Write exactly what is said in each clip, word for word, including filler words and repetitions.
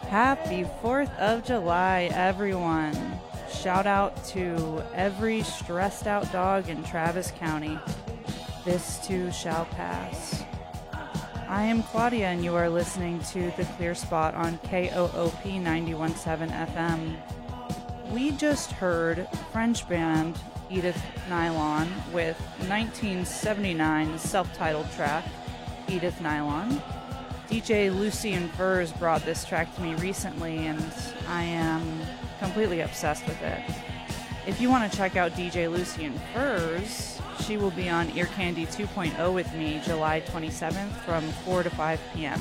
Happy fourth of July, everyone. Shout out to every stressed out dog in Travis County. This too shall pass. I am Claudia, and you are listening to The Clear Spot on K O O P ninety-one point seven F M. We just heard French band Edith Nylon with nineteen seventy-nine's self-titled track, Edith Nylon. D J Lucy and Furs brought this track to me recently, and I am completely obsessed with it. If you want to check out D J Lucy and Furs, she will be on Ear Candy two point oh with me July twenty-seventh from four to five p.m.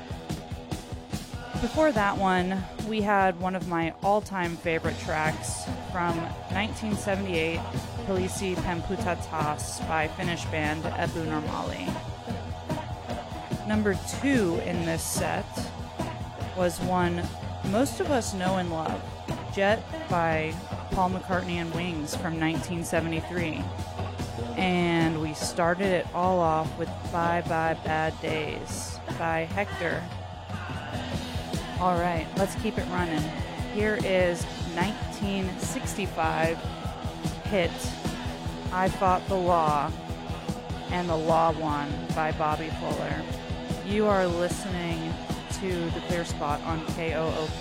Before that one, we had one of my all-time favorite tracks from nineteen seventy-eight, Polisi Pemputatas by Finnish band Ebu Normali. Number two in this set was one most of us know and love, Jet by Paul McCartney and Wings from nineteen seventy-three. And we started it all off with Bye Bye Bad Days by Hector. All right, let's keep it running. Here is nineteen sixty-five hit I Fought the Law and the Law Won by Bobby Fuller. You are listening to The Clear Spot on K O O P